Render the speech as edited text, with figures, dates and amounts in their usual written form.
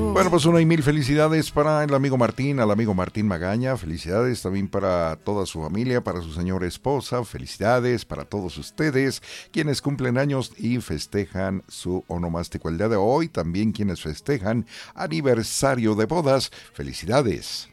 Bueno, pues una y mil felicidades para el amigo Martín, al amigo Martín Magaña. Felicidades también para toda su familia, para su señora esposa. Felicidades para todos ustedes, quienes cumplen años y festejan su onomástico el día de hoy. También quienes festejan aniversario de bodas. Felicidades.